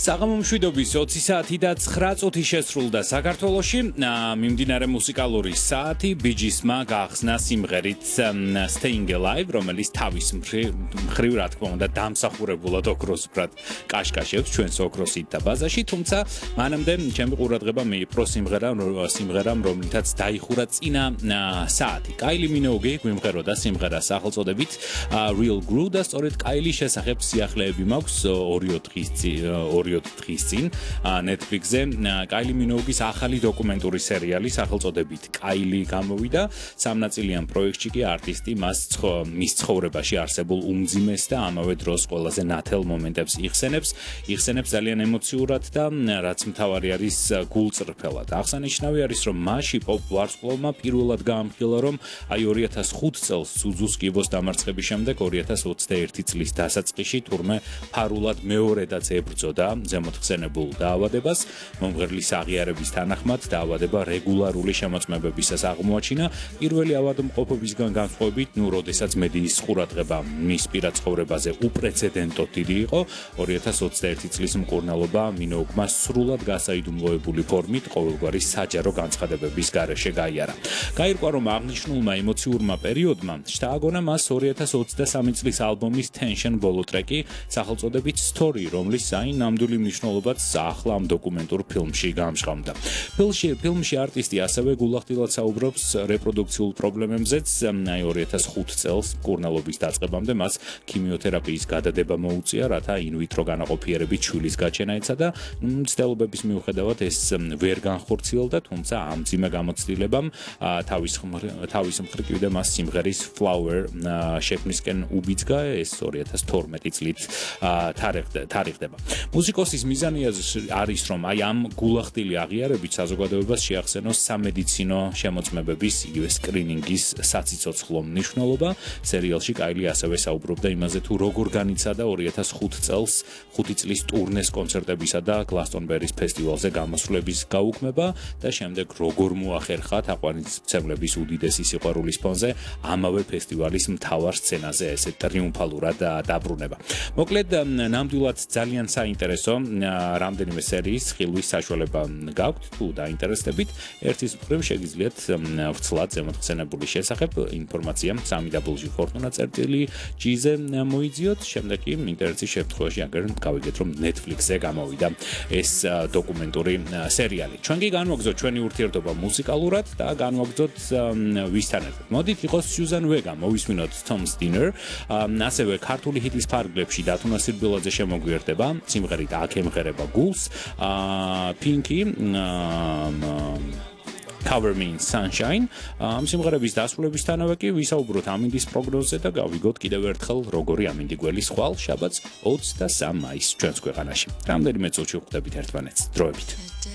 საღამომშვიდობის 20 საათი და 9 წუთი შესრულდა საქართველოში. მიმდინარე მუსიკალური საათი Bee Gees-მა გაახსნა სიმღერით Staying Alive, რომელიც თავის მხრივ რა თქმა უნდა დამსახურებულად ოქროსფრად კაშკაშებს ჩვენს ოქროსით და ბაზაში, თუმცა მანამდე ჩემი ყურადღება მიიპყრო სიმღერამ, რომლითაც დაიხურა წინა საათი. Kylie Minogue გვიმღეროდა სიმღერას სახელწოდებით Real Groove და სწორედ Kylie შესახებ სიახლეები მაქვს 2 დღის წინ Netflix-ზე Kylie Minogue-ის ახალი დოკუმენტური სერიალი სახელწოდებით Kylie გამოვიდა. სამნაწილიან პროექტში კი არტისტი მის ცხოვრებაში არსებულ უმძიმეს და ამავე დროს ყველაზე ნათელ მომენტებს იხსენებს ძალიან ემოციურად და რაც მთავარი არის გულწრფელად. აღსანიშნავი არის, რომ მასში პოპ ვარსკვლავმა პირველად გაამხილა, რომ 2005 წელს სუზუს კიბოს დამარცხების შემდეგ 2021 წლის დასაწყისში თურმე ფარულად მეორედაც ებრძოდა ზემოთხსენებულ დაავადებას. მომღერლის აღიარების თანახმად დაავადება რეგულარული შემოწმებებისას აღმოაჩინა. პირველი ავადმყოფობისგან განსხვავებით, როდესაც მედიის ყურადღება მის პირად ცხოვრებაზე უპრეცედენტოდ დიდი იყო, 2021 წლის მკურნალობა Minogue-მა სრულად გასაიდუმლოებული ფორმით ყოველგვარი საჯარო განცხადებების გარეშე გაიარა. გაირკვა, რომ აღნიშნულმა ემოციურმა პერიოდმა შთააგონა მას 2023 წლის ალბომის Tension ბოლო ტრეკი სახელწოდებით Story, რომლის საინ ნამდვილი მნიშვნელობაც ახლა ამ დოკუმენტურ ფილმში გამჟღავნდა. ფილმში არტისტი ასევე გულახდილად საუბრობს რეპროდუქციულ პრობლემებზეც. 2005 წელს მკურნალობის დაწყებამდე მას ქიმიოთერაპიის გადადება მოუწია, რათა ინვიტრო განაყოფიერებით შვილის გაჩენა ეცადა. მცდელობების მიუხედავად ეს ვერ განხორციელდა, თუმცა ამ მძიმე გამოცდილებამ თავის მხრივ მას სიმღერის Flower შექმნისკენ უბიძგა. ეს 2012 წლით თარიღდება. მუსიკოსის მიზანი არის, რომ ამ გულახდილი აღიარებით საზოგადოებას შეახსენოს სამედიცინო შემოწმებების იგივე სკრინინგის საციცოცხლო მნიშვნელობა. სერიალში Kylie ასევე საუბრობდა იმაზე, თუ როგორ განიცადა 2005 წელს 5 წლის ტურნეს კონცერტებისა და Glastonbury-ის ფესტივალზე გამოსვლების გაუქმება და შემდეგ როგორ მოახერხა თაყვანისმცემლების უდიდესი სიყვარულის ფონზე ამავე ფესტივალის მთავარ სცენაზე ესე ტრიუმფალურად დაბრუნება. მოკლედ, ნამდვილად ძალიან საინტერესო რამდენიმე სერიის ხილვის საშუალება გაქვთ, თუ დაინტერესდებით. ერთის მხრივ შეგიძლიათ ვრცლად ზემოთხსენებული შესახებ ინფორმაცია www.fortuna.gz-ზე მოიძიოთ. შემდეგ კი ინტერესის შემთხვევაში აგერ გავიგეთ, რომ Netflix-ზე გამოვიდა ეს დოკუმენტური სერიალი. ჩვენ კი განვაგრძოთ ჩვენი ურთიერთობა მუსიკალურად და განვაგრძოთ ვისთან ერთად. მოდით იყოს Susan Vega, მოვისმინოთ Tom's Dinner. ასევე ქართული ჰიტის ფარგლებში დათუნა სირბილაძე შემოგვიერთდება სიმღერით აქ ემღერება გულს. Pinky Cover Me in Sunshine. ამ სიმღერების დასრულებისთანავე კი ვისაუბროთ ამინდის პროგნოზზე და გავიგოთ კიდევ ერთხელ როგორი ამინდი გველის ხვალ შაბათს 23 მაისს ჩვენს ქვეყანაში. რამდენიმე წუთში ვხვდებით ერთმანეთს. დროებით.